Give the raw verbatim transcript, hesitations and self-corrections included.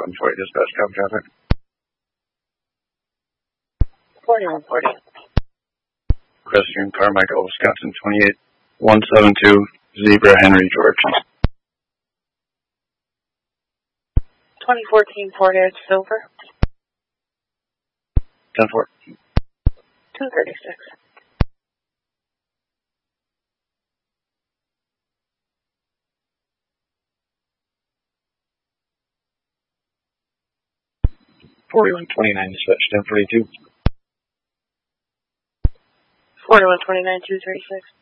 seven forty dispatch, copy traffic. forty-one forty. Equestrian Carmichael, Wisconsin, twenty-eight one seven two, Zebra, Henry, George. twenty fourteen Ford Edge Silver. ten four. two thirty-six. forty-one twenty-nine dispatch, ten forty-two. forty-one twenty-nine two thirty-six.